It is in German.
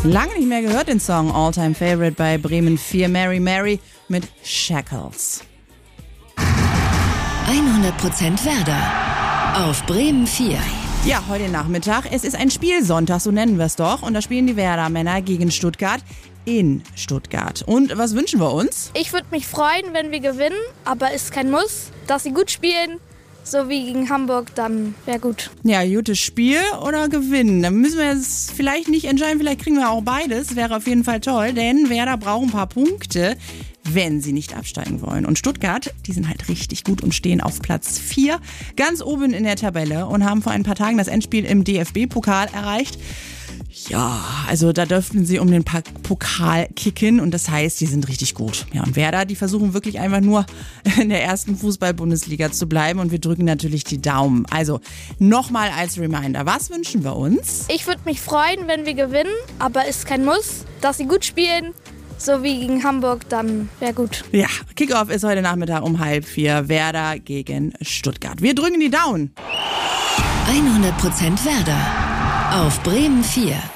Lange nicht mehr gehört den Song All-Time Favorite bei Bremen 4, Mary Mary mit Shackles. 100% Werder auf Bremen 4. Ja, heute Nachmittag. Es ist ein Spielsonntag, so nennen wir es doch. Und da spielen die Werder-Männer gegen Stuttgart in Stuttgart. Und was wünschen wir uns? Ich würde mich freuen, wenn wir gewinnen, aber ist kein Muss. Dass sie gut spielen, so wie gegen Hamburg, dann wäre gut. Ja, gutes Spiel oder gewinnen. Da müssen wir jetzt vielleicht nicht entscheiden, vielleicht kriegen wir auch beides. Wäre auf jeden Fall toll, denn Werder braucht ein paar Punkte, wenn sie nicht absteigen wollen. Und Stuttgart, die sind halt richtig gut und stehen auf Platz 4, ganz oben in der Tabelle und haben vor ein paar Tagen das Endspiel im DFB-Pokal erreicht. Ja, also da dürften sie um den Pokal kicken und das heißt, die sind richtig gut. Ja, und Werder, die versuchen wirklich einfach nur in der ersten Fußball-Bundesliga zu bleiben und wir drücken natürlich die Daumen. Also nochmal als Reminder, was wünschen wir uns? Ich würde mich freuen, wenn wir gewinnen, aber ist kein Muss. Dass sie gut spielen, so wie gegen Hamburg, dann wäre gut. Ja, Kickoff ist heute Nachmittag um 3:30, Werder gegen Stuttgart. Wir drücken die Daumen. 100% Werder auf Bremen 4.